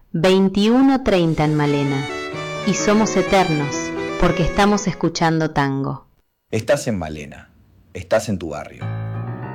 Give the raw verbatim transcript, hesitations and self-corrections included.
veintiuno treinta en Malena. Y somos eternos porque estamos escuchando tango. Estás en Malena, estás en tu barrio.